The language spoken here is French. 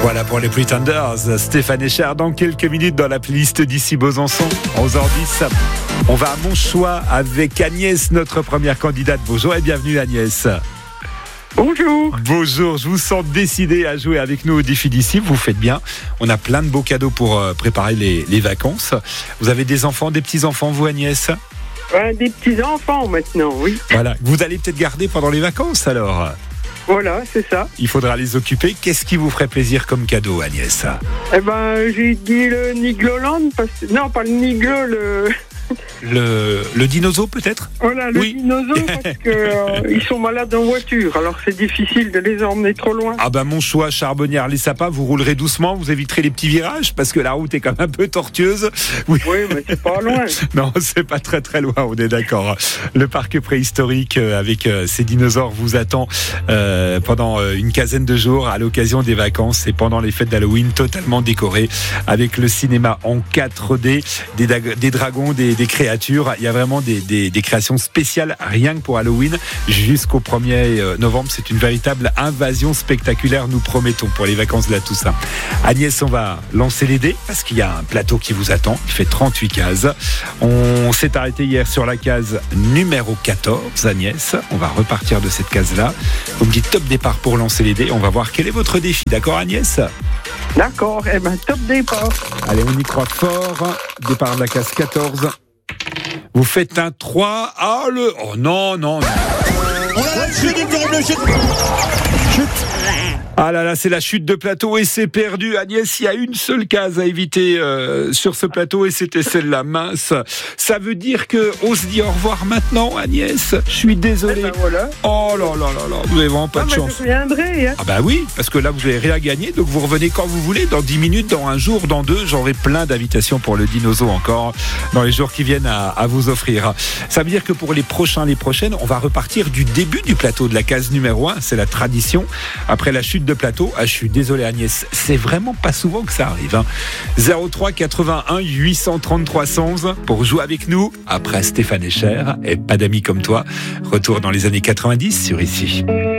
Voilà pour les Pretenders, Stéphane Echer dans quelques minutes dans la playlist d'ici Besançon. 11h10, on va à Montchoix avec Agnès, notre première candidate. Bonjour et bienvenue Agnès. Bonjour. Bonjour, je vous sens décidé à jouer avec nous au défi d'ici, vous faites bien. On a plein de beaux cadeaux pour préparer les vacances. Vous avez des enfants, des petits-enfants vous Agnès ? Des petits-enfants maintenant, oui. Voilà, vous allez peut-être garder pendant les vacances alors ? Voilà, c'est ça. Il faudra les occuper. Qu'est-ce qui vous ferait plaisir comme cadeau, Agnès ? J'ai dit le Nigloland, non, pas le Niglo, Le dinosaure peut-être ? Voilà, le dinosaure, parce qu'ils sont malades en voiture, alors c'est difficile de les emmener trop loin. Ah ben Montchoix, Charbonnières, les sapins, vous roulerez doucement, vous éviterez les petits virages, parce que la route est quand même un peu tortueuse. Oui, mais c'est pas loin. Non, c'est pas très très loin, on est d'accord. Le parc préhistorique avec ces dinosaures vous attend pendant une quinzaine de jours à l'occasion des vacances et pendant les fêtes d'Halloween, totalement décoré avec le cinéma en 4D, des dragons, des créatures. Il y a vraiment des créations spéciales rien que pour Halloween jusqu'au 1er novembre. C'est une véritable invasion spectaculaire, nous promettons, pour les vacances de la Toussaint. Agnès, on va lancer les dés parce qu'il y a un plateau qui vous attend. Il fait 38 cases. On s'est arrêté hier sur la case numéro 14, Agnès. On va repartir de cette case-là. Vous me dites top départ pour lancer les dés. On va voir quel est votre défi. D'accord, Agnès ? D'accord, top départ. Allez, on y croit fort. Départ de la case 14. Vous faites un 3. Oh non. On a la chute du bureau de chute. Ah là là, c'est la chute de plateau et c'est perdu. Agnès, il y a une seule case à éviter sur ce plateau et c'était celle-là, mince. Ça veut dire qu'on se dit au revoir maintenant, Agnès. Je suis désolé. Voilà. Oh là, vous avez vraiment pas de chance. Je reviendrai. Hein. Ah bah oui, parce que là, vous n'avez rien gagné, donc vous revenez quand vous voulez, dans 10 minutes, dans un jour, dans 2. J'aurai plein d'invitations pour le dinosaure encore dans les jours qui viennent à vous offrir. Ça veut dire que pour les prochains, les prochaines, on va repartir du début du plateau de la case numéro 1. C'est la tradition. Après la chute de plateau, je suis désolé Agnès, c'est vraiment pas souvent que ça arrive. 03 81 833 111 pour jouer avec nous. Après Stéphane Echer et Pas d'amis comme toi. Retour dans les années 90 sur Ici.